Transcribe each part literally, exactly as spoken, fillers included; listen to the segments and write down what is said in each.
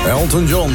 Elton John.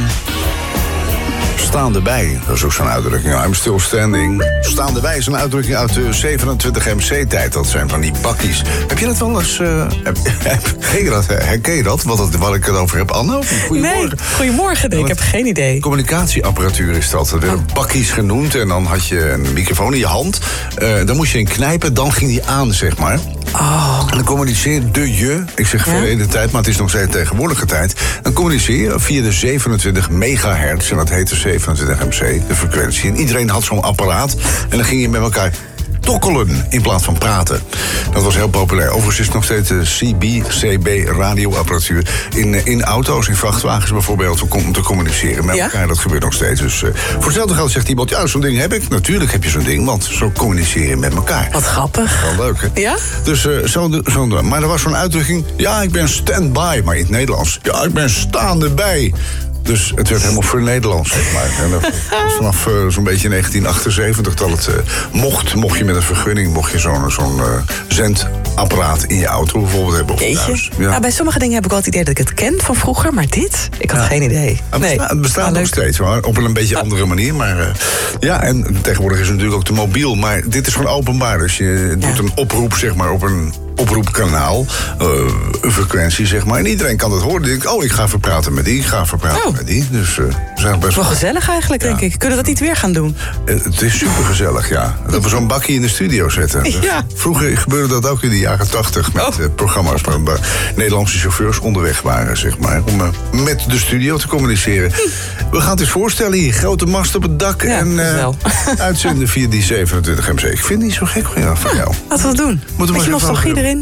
Staan erbij, dat is ook zo'n uitdrukking. I'm still standing. Staan erbij is een uitdrukking uit de zevenentwintig M C-tijd. Dat zijn van die bakkies. Heb je dat wel eens... Uh, heb, heb, je dat, herken je dat? Wat, het, wat ik het over heb, Anne? Goedemorgen. Nee, goedemorgen. Nee, ik heb geen idee. Communicatieapparatuur is dat. Dat werden bakkies genoemd. En dan had je een microfoon in je hand. Uh, dan moest je in knijpen, dan ging die aan, zeg maar. Oh. En dan communiceerde je, ik zeg ja? in de tijd, maar het is nog steeds tegenwoordige tijd. Dan communiceer je via de zevenentwintig megahertz. En dat heette zevenentwintig M C, de frequentie. En iedereen had zo'n apparaat. En dan ging je met elkaar tokkelen in plaats van praten. Dat was heel populair. Overigens is het nog steeds de C B, C B radioapparatuur in, in auto's, in vrachtwagens bijvoorbeeld, om te communiceren met ja? elkaar. Dat gebeurt nog steeds. Dus uh, voor hetzelfde geld zegt iemand, ja, zo'n ding heb ik. Natuurlijk heb je zo'n ding, want zo communiceren met elkaar. Wat grappig. Wel leuk, hè? Ja? Dus, uh, zo, zo, maar er was zo'n uitdrukking, ja, ik ben stand-by, maar in het Nederlands. Ja, ik ben staande bij. Dus het werd helemaal voor Nederlands, zeg maar. En dat was vanaf uh, zo'n beetje negentien achtenzeventig dat het uh, mocht. Mocht je met een vergunning, mocht je zo'n zo'n uh, zendapparaat in je auto bijvoorbeeld hebben. Of thuis. Ja. Nou, bij sommige dingen heb ik wel het idee dat ik het ken van vroeger, maar dit? Ik had ja. geen idee. Het nee. bestaat, het bestaat ah, nog steeds, hoor. Op een beetje ah. andere manier. Maar uh, ja, en tegenwoordig is het natuurlijk ook te mobiel. Maar dit is gewoon openbaar. Dus je doet ja. een oproep, zeg maar, op een oproepkanaal, uh, een frequentie, zeg maar. En iedereen kan het horen. Denk ik, oh, ik ga even praten met die, ik ga even praten oh. met die. Dus uh, is best wel wel gezellig eigenlijk, ja. denk ik. Kunnen we dat niet weer gaan doen? Uh, het is super gezellig, ja. Dat we zo'n bakje in de studio zetten. Dus ja. Vroeger gebeurde dat ook in de jaren tachtig met oh. uh, programma's waar, waar Nederlandse chauffeurs onderweg waren, zeg maar, om uh, met de studio te communiceren. Hm. We gaan het eens voorstellen hier. Grote mast op het dak ja, en uh, uitzenden via die zevenentwintig M C. Ik vind het niet zo gek van jou. Van jou. Laten we het doen. Moeten we nostalgie erin?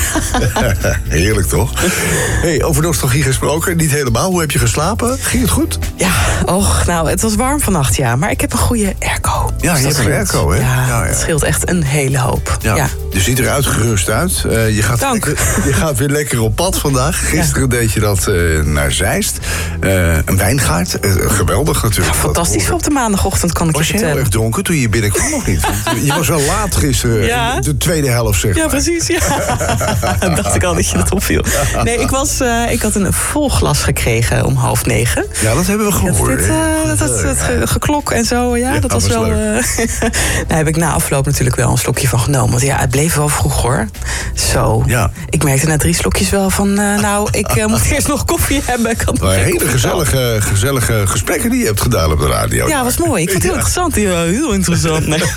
Heerlijk, toch? Hey, over nostalgie gesproken, niet helemaal. Hoe heb je geslapen? Ging het goed? Ja, och, nou, het was warm vannacht, ja. Maar ik heb een goede airco. Ja, dus je hebt een airco, hè? Ja, ja, ja, het scheelt echt een hele hoop. Ja. Ja. Je ziet er uitgerust uit. Uh, je, gaat Dank. Lekker, je gaat weer lekker op pad vandaag. Gisteren ja. deed je dat uh, naar Zeist. Uh, een wijngaard. Uh, geweldig natuurlijk. Ja, fantastisch op de maandagochtend, kan ik was je vertellen. Was je heel erg dronken toen je binnenkwam nog niet? Want je was wel laat gisteren. Ja. De tweede helft, zeg maar. Ja, precies. Ja. dacht ik al dat je dat opviel. Nee, ik, was, uh, ik had een vol glas gekregen om half negen. Ja, dat hebben we gehoord. Dat, uh, dat, dat, dat ge- geklok en zo, ja, ja dat was, was wel... Uh, daar heb ik na afloop natuurlijk wel een slokje van genomen. Want ja, het bleef wel vroeg, hoor. Zo. Ja. Ik merkte na drie slokjes wel van... Uh, nou, ik uh, moet eerst nog koffie hebben. Ik had nog hele gezellige, gezellige gesprekken die je hebt gedaan op de radio. Ja, was mooi. Ik vond het heel ja. interessant. Ja, heel interessant. Nee,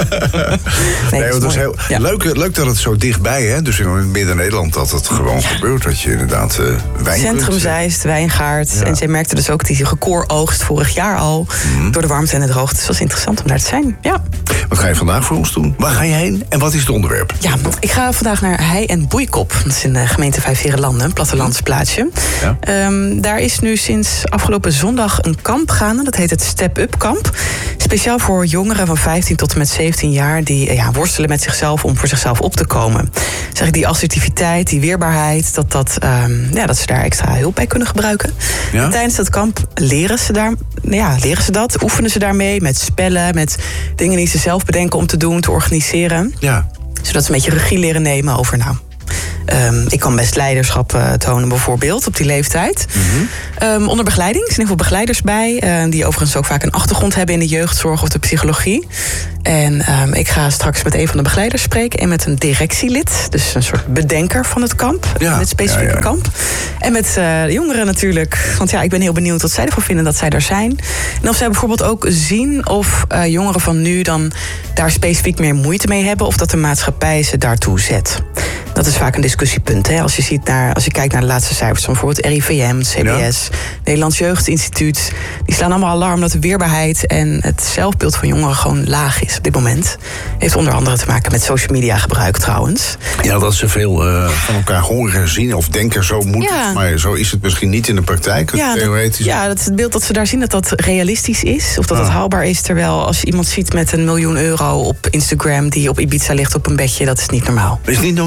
nee, het was heel ja. leuk, leuk dat het zo dichtbij, hè? Dus in Midden-Nederland dat het gewoon ja. gebeurt. Dat je inderdaad uh, wijn Centrum kunt, Zeist, wijngaard. Ja. En zij merkte dus ook die gekooroogst vorig jaar al. Mm. Door de warmte en de droogte. Dus het was interessant om daar te zijn. Ja. Wat ga je vandaag voor ons doen? Waar ga je heen? En wat is het onderwerp? Ja, ik ga vandaag naar Hei en Boeikop. Dat is in de gemeente Vijfheerenlanden, een plattelandsplaatsje. Ja. Um, daar is nu sinds afgelopen zondag een kamp gaande. Dat heet het Step-Up Kamp. Speciaal voor jongeren van vijftien tot en met zeventien jaar... die ja, worstelen met zichzelf om voor zichzelf op te komen. Zeg ik, die assertiviteit, die weerbaarheid... dat, dat, um, ja, dat ze daar extra hulp bij kunnen gebruiken. Ja? En tijdens dat kamp leren ze, daar, ja, leren ze dat, oefenen ze daarmee... met spellen, met dingen die ze zelf bedenken om te doen, te organiseren. Ja. Zodat ze een beetje regie leren nemen over... nou. Um, ik kan best leiderschap uh, tonen bijvoorbeeld op die leeftijd. Mm-hmm. Um, onder begeleiding, er zijn heel veel begeleiders bij... Uh, die overigens ook vaak een achtergrond hebben in de jeugdzorg of de psychologie. En um, ik ga straks met een van de begeleiders spreken... en met een directielid, dus een soort bedenker van het kamp. Ja, het specifieke ja, ja. kamp. En met uh, jongeren natuurlijk. Want ja, ik ben heel benieuwd wat zij ervan vinden dat zij er zijn. En of zij bijvoorbeeld ook zien of uh, jongeren van nu... dan daar specifiek meer moeite mee hebben... of dat de maatschappij ze daartoe zet. Dat is vaak een discussiepunt. Hè? Als je ziet naar, als je kijkt naar de laatste cijfers van bijvoorbeeld R I V M, C B S, ja. Nederlands Jeugdinstituut, die slaan allemaal alarm dat de weerbaarheid en het zelfbeeld van jongeren gewoon laag is op dit moment. Heeft onder andere te maken met social media gebruik trouwens. Ja, dat ze veel uh, van elkaar horen, zien of denken zo moet ja. het, maar zo is het misschien niet in de praktijk. Ja, theoretisch. Dat, ja, dat is het beeld dat ze daar zien dat dat realistisch is of dat ah. het haalbaar is. Terwijl als je iemand ziet met een miljoen euro op Instagram die op Ibiza ligt op een bedje, dat is niet normaal. Is niet normaal? Ja.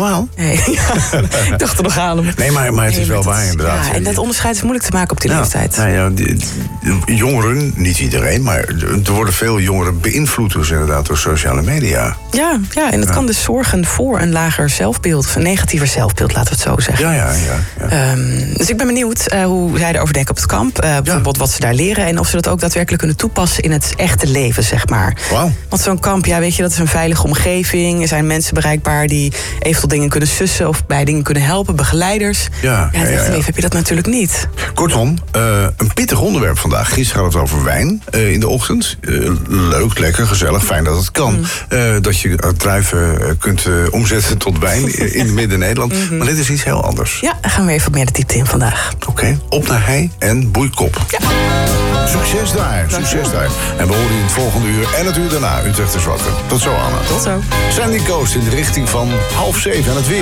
Nee, ja, ik dacht er nog aan hem. Nee, maar, maar het Nee, is wel maar waar dat is- inderdaad. Ja, en dat onderscheid is moeilijk te maken op die Ja, leeftijd. nou ja, die- die jongeren, niet iedereen, maar er worden veel jongeren beïnvloed dus inderdaad door sociale media. Ja, ja, en dat Ja. kan dus zorgen voor een lager zelfbeeld, of een negatiever zelfbeeld, laten we het zo zeggen. Ja, ja, ja. ja. Ehm, dus ik ben benieuwd uh, hoe zij erover denken op het kamp. Uh, bijvoorbeeld wat ze daar leren en of ze dat ook daadwerkelijk kunnen toepassen in het echte leven, zeg maar. Wauw. Want zo'n kamp, ja, weet je, dat is een veilige omgeving. Er zijn mensen bereikbaar die eventueel dingen kunnen sussen of bij dingen kunnen helpen, begeleiders. Ja, ja, in het ja, echte ja. leven heb je dat natuurlijk niet. Kortom, uh, een pittig onderwerp vandaag. Gisteren hadden we het over wijn uh, in de ochtend. Uh, leuk, lekker, gezellig, fijn dat het kan. Mm. Uh, dat je uh, druiven uh, kunt uh, omzetten tot wijn in Midden-Nederland. Mm-hmm. Maar dit is iets heel anders. Ja, daar gaan we even meer de diepte in vandaag. Oké, okay. Op naar hei en boeikop. Ja. Succes daar, succes daar. En we horen je in het volgende uur en het uur daarna. Utrecht is wakker. Tot zo, Anna. Tot zo. Sandy Coast in de richting van half zeven en het weer.